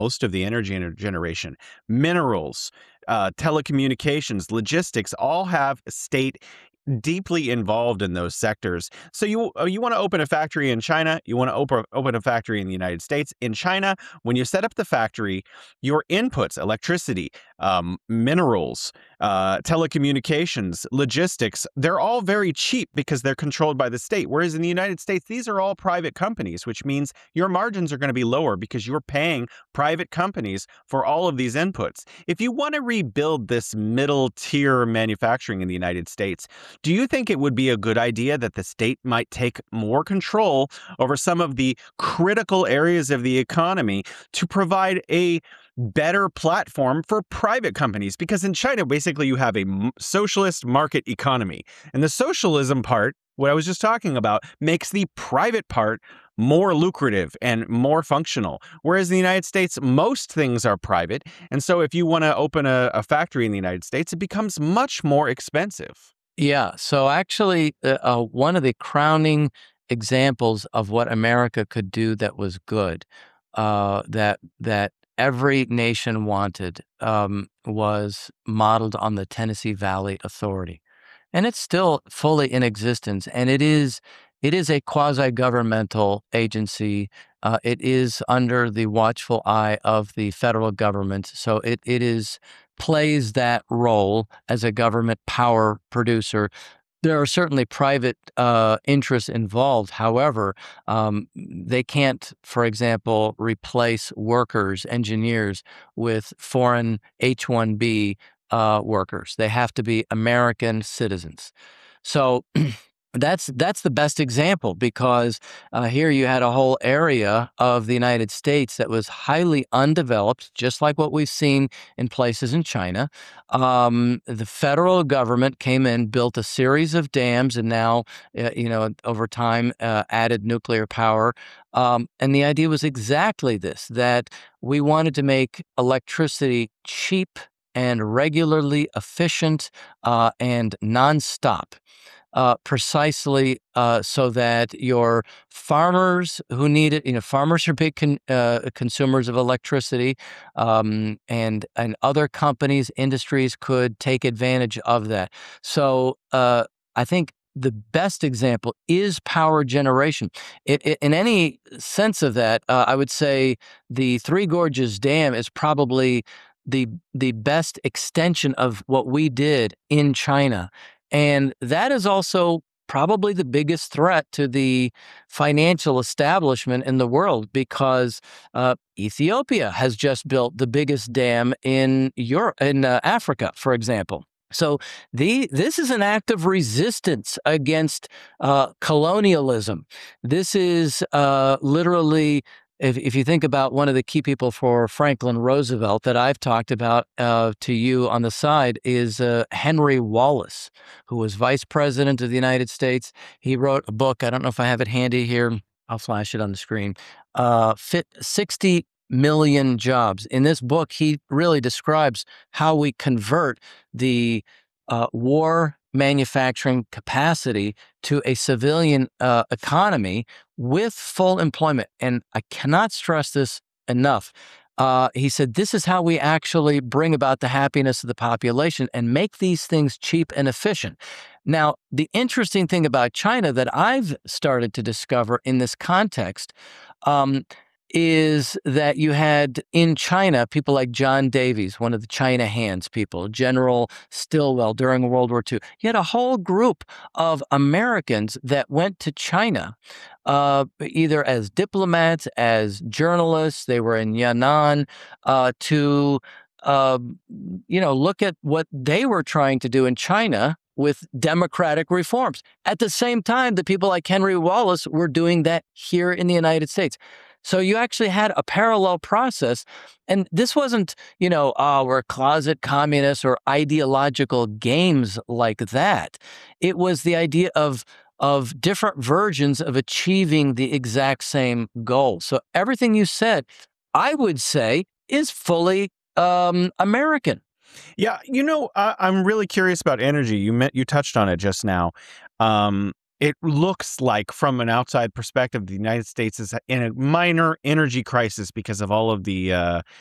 most of the energy generation, minerals, telecommunications, logistics, all have state deeply involved in those sectors. So you want to open a factory in China, you want to open a factory in the United States. In China, when you set up the factory, your inputs, electricity, minerals, telecommunications, logistics, they're all very cheap because they're controlled by the state. Whereas in the United States, these are all private companies, which means your margins are going to be lower because you're paying private companies for all of these inputs. If you want to rebuild this middle tier manufacturing in the United States, do you think it would be a good idea that the state might take more control over some of the critical areas of the economy to provide a better platform for private companies? Because in China, basically, you have a socialist market economy. And the socialism part, what I was just talking about, makes the private part more lucrative and more functional. Whereas in the United States, most things are private. And so if you want to open a factory in the United States, it becomes much more expensive. Yeah. So actually, one of the crowning examples of what America could do that was good, that every nation wanted, was modeled on the Tennessee Valley Authority, and it's still fully in existence. And it is a quasi-governmental agency. It is under the watchful eye of the federal government. So it is plays that role as a government power producer. There are certainly private interests involved. However, they can't, for example, replace workers, engineers with foreign H-1B workers. They have to be American citizens. So that's the best example, because here you had a whole area of the United States that was highly undeveloped, just like what we've seen in places in China. The federal government came in, built a series of dams, and now, over time, added nuclear power. And the idea was exactly this, that we wanted to make electricity cheap and regularly efficient and nonstop. Precisely so that your farmers who need it, farmers are big consumers of electricity, and other companies, industries could take advantage of that. So I think the best example is power generation. In any sense of that, I would say the Three Gorges Dam is probably the best extension of what we did in China. And that is also probably the biggest threat to the financial establishment in the world, because Ethiopia has just built the biggest dam in Europe, in Africa, for example. So this is an act of resistance against colonialism. This is literally, if you think about one of the key people for Franklin Roosevelt that I've talked about to you on the side, is Henry Wallace, who was vice president of the United States. He wrote a book. I don't know if I have it handy here. I'll flash it on the screen. 60 million jobs. In this book, he really describes how we convert the war manufacturing capacity to a civilian economy with full employment. And I cannot stress this enough. He said, this is how we actually bring about the happiness of the population and make these things cheap and efficient. Now, the interesting thing about China that I've started to discover in this context is that you had in China people like John Davies, one of the China Hands people, General Stilwell during World War II. You had a whole group of Americans that went to China, either as diplomats, as journalists. They were in Yan'an to look at what they were trying to do in China with democratic reforms. At the same time, the people like Henry Wallace were doing that here in the United States. So you actually had a parallel process. And this wasn't, we're closet communists or ideological games like that. It was the idea of different versions of achieving the exact same goal. So everything you said, I would say, is fully American. Yeah, I'm really curious about energy. You touched on it just now. it looks like from an outside perspective, the United States is in a minor energy crisis because of all of the